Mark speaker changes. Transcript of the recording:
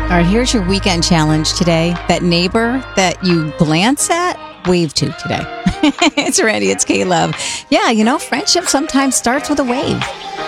Speaker 1: All right, here's your weekend challenge today. That neighbor that you glance at, wave to today. It's Randy, it's K-Love. Yeah, friendship sometimes starts with a wave.